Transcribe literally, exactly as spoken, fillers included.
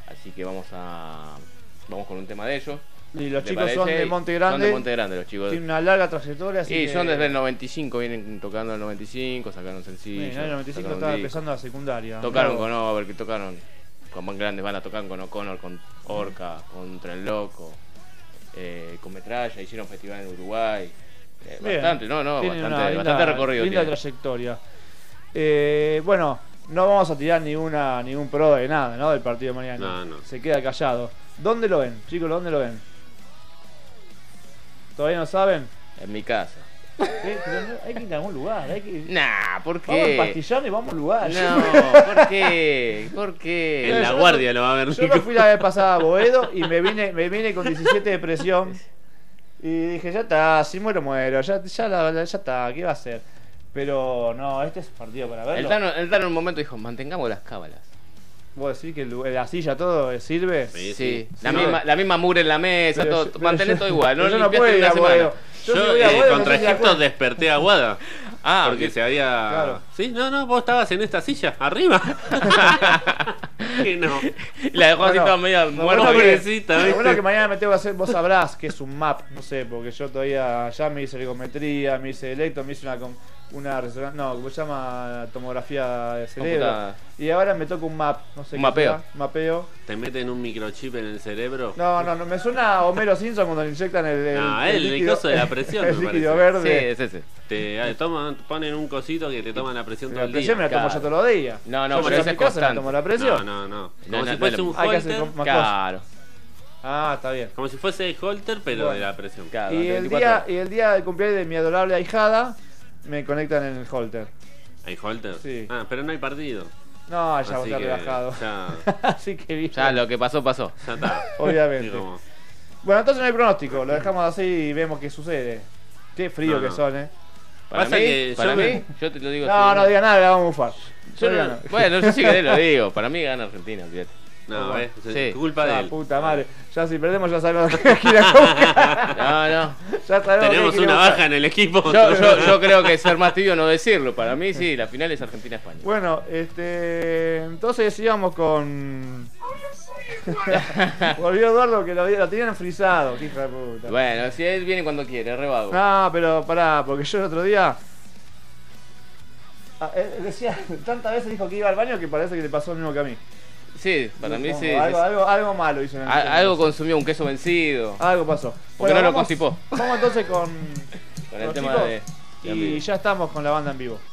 Así que vamos a vamos con un tema de ellos. Y los ¿Te chicos parece? son de Monte Grande. Son de Monte Grande los chicos. Tienen una larga trayectoria. Así Y que... son desde el noventa y cinco, vienen tocando el noventa y cinco, sacaron sencillo. Sí, en el noventa y cinco estaba empezando la secundaria. Tocaron no. con Over, que tocaron con Van Grandes, van a tocar con O'Connor, con Orca, con Tren Loco, eh, con Metralla, hicieron festival en Uruguay. Eh, bastante, no, no, tienen bastante, linda, bastante recorrido. Linda tiene. trayectoria. Eh, bueno, no vamos a tirar ninguna ningún pro de nada, ¿no? Del partido de mañana. No, no. Se queda callado. ¿Dónde lo ven, chicos? ¿Dónde lo ven? ¿Todavía no saben? En mi casa. ¿Qué? Pero no, hay que ir a algún lugar. Hay que... Nah, ¿por Vamos al qué? Pastillano y vamos a un lugar. No, ¿por qué? ¿Por qué? En la yo guardia no- lo va a ver. Yo me fui la vez pasada a Boedo y me vine, me vine con diecisiete de presión. Y dije, ya está, si muero, muero. Ya, ya, la- ya está, ¿qué va a hacer? Pero no, este es un partido para verlo. El Tano, el Tano en un momento dijo, mantengamos las cábalas. ¿Vos decís que el- la silla todo sirve? Sí, Sí, sí. La, Sí. misma, la misma mugre en la mesa, Pero todo, yo- pero mantener yo- todo igual. No pero yo no limpiaste puedo en ir una a semana. Boedo. Yo, Yo si voy a eh, Boedo, no contra sé si la Egipto cuento. desperté a Guada. Ah, porque ok. se había. Claro. Sí, no, no, vos estabas en esta silla, arriba. Que no. La dejó así Bueno, toda media lo muerta. bueno que- pobrecita, Lo ¿viste? bueno que mañana me tengo que hacer, vos sabrás que es un map, no sé, porque yo todavía ya me hice ergometría, me hice electro, me hice una com- una resonancia, no, ¿cómo se llama? Tomografía de cerebro. Computada. Y ahora me toca un map, no sé Un qué mapeo. será, mapeo. Te meten un microchip en el cerebro. No, no, no, me suena a Homero Simpson cuando le inyectan el, el, No, el- el coso de la presión, el me líquido parece. Sí, verde. es ese. Te eh, toman, ponen un cosito que te toman la presión todo La el presión me día. la tomo Claro. yo todos los días. No, no, Yo pero llego esa a es mi casa y me constante. tomo la No, presión. no, no. No, Como no, si no, fuese no. un Hay que hacer holter. con- más Claro. Ah, está bien. Como si fuese holter, pero Bueno. de la presión. Claro, Y el, veinticuatro día, horas. y el día del cumpleaños de mi adorable ahijada, me conectan en el holter. ¿Hay holter? Sí. Ah, pero no hay partido. No, ya voy Así a que estar relajado. Ya, Así que bien. Ya lo que pasó, pasó. ya está. Obviamente. Digo, Bueno, entonces no hay pronóstico, lo dejamos así y vemos qué sucede. Qué frío No, que no. son, eh. Para Pasa mí, que para yo mí, me- yo te lo digo No, así. no diga nada, le vamos a bufar. Yo No diga no- nada. bueno, yo sí que lo digo. Para mí gana Argentina, fíjate. no, ¿ves? Sí. Es culpa de La él. puta madre. Ya si perdemos ya sabemos que hay que ir a buscar. No, no. Ya sabemos que hay Tenemos que ir a una buscar. baja en el equipo. Yo, yo, yo creo que es ser más tibio no decirlo. Para mí sí, la final es Argentina-España. Bueno, este. Entonces íbamos con. Volvió Eduardo que lo, lo tenían frisado, que hijo de puta. Bueno, si él viene cuando quiere, rebago. No, pero pará, porque yo el otro día. Ah, él decía, tantas veces dijo que iba al baño que parece que le pasó lo mismo que a mí. Sí, para mí Supongo, sí. Algo, sí. algo, algo malo hizo en el A- centro. algo consumió, un queso vencido. Algo pasó. Porque no lo vamos- constipó. Vamos entonces con, Con el los tema chicos, de- de y amigos. ya estamos con la banda en vivo.